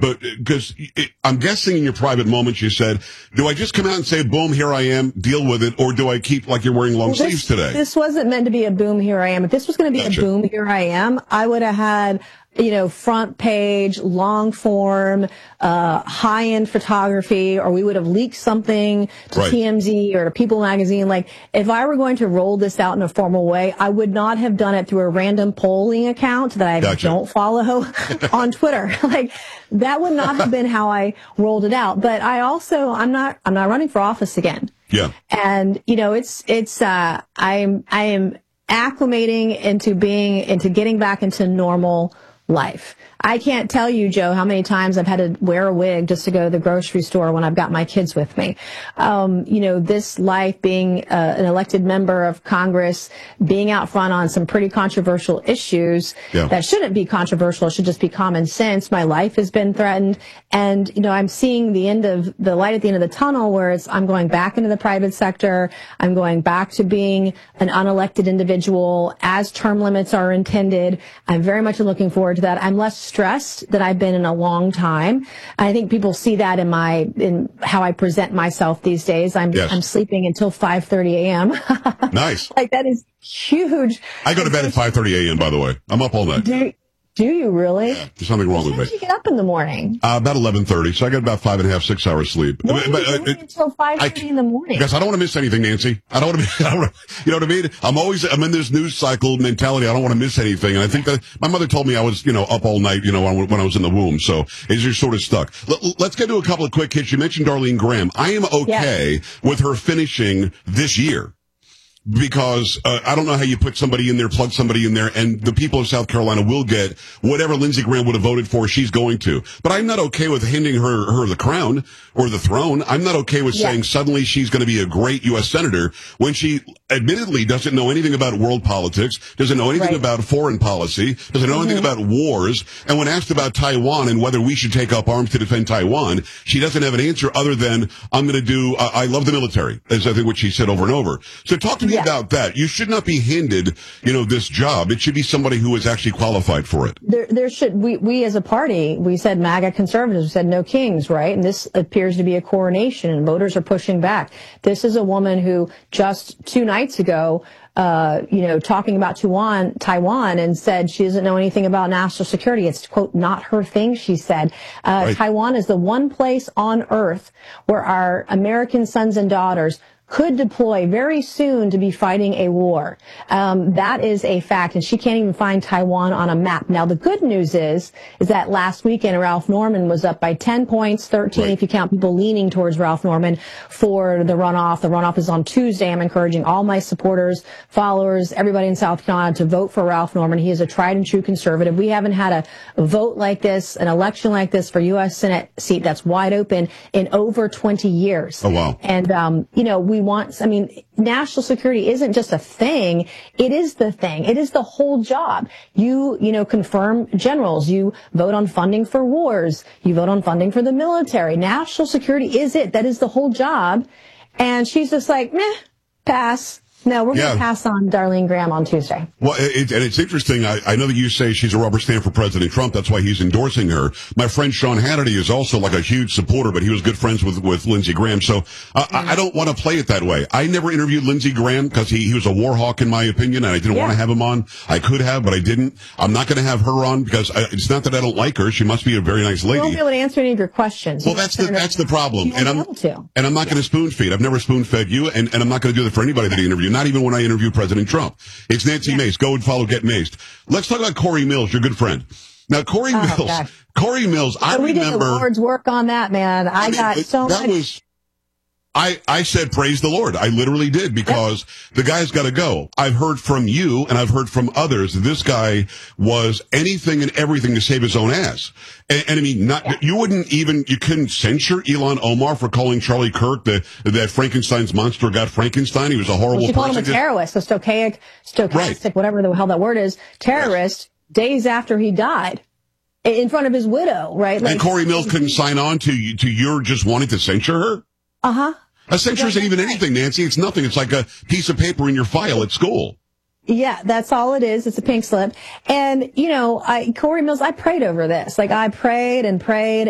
but because I'm guessing in your private moments you said, do I just come out and say, boom, here I am, deal with it, or do I keep like you're wearing long sleeves today? This wasn't meant to be a boom, here I am. If this was going to be a boom, here I am, I would have had, front page, long form, high-end photography, or we would have leaked something to TMZ or to People magazine. Like, if I were going to roll this out in a formal way, I would not have done it through a random polling account that I don't follow on Twitter. Like, that would not have been how I rolled it out. But I'm not running for office again. Yeah. And, I am acclimating into getting back into normal life. I can't tell you, Joe, how many times I've had to wear a wig just to go to the grocery store when I've got my kids with me. This life, being an elected member of Congress, being out front on some pretty controversial issues that shouldn't be controversial, it should just be common sense. My life has been threatened. And, I'm seeing the light at the end of the tunnel where I'm going back into the private sector. I'm going back to being an unelected individual as term limits are intended. I'm very much looking forward to that. I'm less stressed than I've been in a long time. I think people see that in how I present myself these days. I'm sleeping until 5:30 a.m. Nice. Like, that is huge. I go to bed at 5:30 a.m., by the way. I'm up all night. Do you really? Yeah, there's something wrong with me. When do you get up in the morning? About 11:30, so I get about 5.5, 6 hours sleep. What are you doing until 5:30 in the morning? Because I don't want to miss anything, Nancy. I don't want to. You know what I mean? I'm in this news cycle mentality. I don't want to miss anything, and I think that my mother told me I was, up all night, when I was in the womb. So it's just sort of stuck. Let's get to a couple of quick hits. You mentioned Darlene Graham. I am okay with her finishing this year. Because I don't know how you put somebody in there, plug somebody in there, and the people of South Carolina will get whatever Lindsey Graham would have voted for, she's going to. But I'm not okay with handing her the crown or the throne. I'm not okay with saying suddenly she's going to be a great U.S. senator when she admittedly doesn't know anything about world politics, doesn't know anything about foreign policy, doesn't know anything about wars. And when asked about Taiwan and whether we should take up arms to defend Taiwan, she doesn't have an answer other than, I'm going to do, I love the military, is I think what she said over and over. So talk to me about that. You should not be handed, this job. It should be somebody who is actually qualified for it. We as a party, we said MAGA conservatives, we said no kings, right? And this appears to be a coronation, and voters are pushing back. This is a woman who just 2 nights ago, talking about Taiwan and said she doesn't know anything about national security. It's, quote, not her thing, she said. Taiwan is the one place on earth where our American sons and daughters could deploy very soon to be fighting a war. That is a fact, and she can't even find Taiwan on a map. Now, the good news is that last weekend, Ralph Norman was up by 10 points, 13 if you count people leaning towards Ralph Norman for the runoff. The runoff is on Tuesday. I'm encouraging all my supporters, followers, everybody in South Carolina to vote for Ralph Norman. He is a tried and true conservative. We haven't had a vote like this, an election like this for U.S. Senate seat that's wide open in over 20 years. Oh, wow. And, national security isn't just a thing. It is the thing. It is the whole job. You confirm generals. You vote on funding for wars. You vote on funding for the military. National security is it. That is the whole job. And she's just like, meh, pass. No, we're going to pass on Darlene Graham on Tuesday. Well, and it's interesting. I know that you say she's a rubber stamp for President Trump. That's why he's endorsing her. My friend Sean Hannity is also like a huge supporter, but he was good friends with Lindsey Graham. So I don't want to play it that way. I never interviewed Lindsey Graham because he was a war hawk in my opinion, and I didn't want to have him on. I could have, but I didn't. I'm not going to have her on because it's not that I don't like her. She must be a very nice lady. You won't be able to answer any of your questions. Well, that's the problem. And I'm not going to spoon feed. I've never spoon fed you, and I'm not going to do that for anybody that I interview. Not even when I interview President Trump. It's Nancy Mace. Go and follow Get Maced. Let's talk about Corey Mills, your good friend. Now, Corey Mills, I remember. We did the Lord's work on that, man. I got so much. I said, praise the Lord. I literally did because the guy's got to go. I've heard from you and I've heard from others that this guy was anything and everything to save his own ass. And I mean, you couldn't censure Ilhan Omar for calling Charlie Kirk that Frankenstein's monster got Frankenstein. He was a horrible person. She called him a terrorist, a stochastic, whatever the hell that word is, terrorist, days after he died. In front of his widow, right? And Corey Mills couldn't sign on to your just wanting to censure her? Uh-huh. A censure isn't even anything, Nancy. It's nothing. It's like a piece of paper in your file at school. Yeah, that's all it is. It's a pink slip. And, Corey Mills, I prayed over this. Like, I prayed and prayed.